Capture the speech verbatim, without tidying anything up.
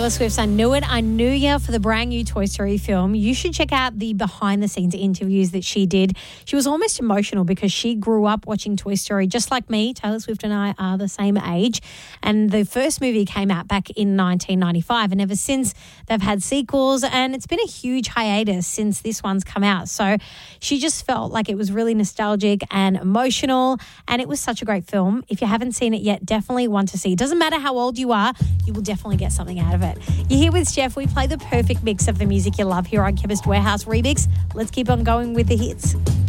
Taylor Swift's I Knew It, I Knew Ya for the brand new Toy Story film. You should check out the behind-the-scenes interviews that she did. She was almost emotional because she grew up watching Toy Story just like me. Taylor Swift and I are the same age. And the first movie came out back in nineteen ninety-five. And ever since, they've had sequels. And it's been a huge hiatus since this one's come out. So she just felt like it was really nostalgic and emotional. And it was such a great film. If you haven't seen it yet, definitely want to see. It doesn't matter how old you are, you will definitely get something out of it. You're here with Steph. We play the perfect mix of the music you love here on Chemist Warehouse Remix. Let's keep on going with the hits.